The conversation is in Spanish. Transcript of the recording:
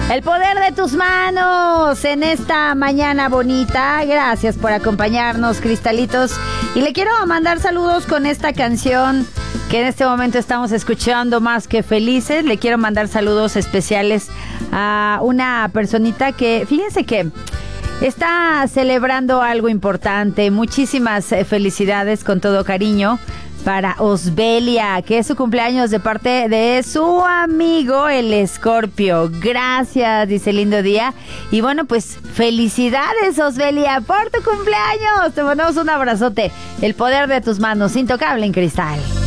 El poder de tus manos en esta mañana bonita. Gracias por acompañarnos, cristalitos. Y le quiero mandar saludos con esta canción que en este momento estamos escuchando, Más que Felices. Le quiero mandar saludos especiales a una personita que, fíjense que está celebrando algo importante. Muchísimas felicidades con todo cariño para Osbelia, que es su cumpleaños de parte de su amigo el Escorpio. Gracias, dice, lindo día. Y bueno, pues felicidades, Osbelia, por tu cumpleaños. Te mandamos un abrazote. El poder de tus manos, intocable en cristal.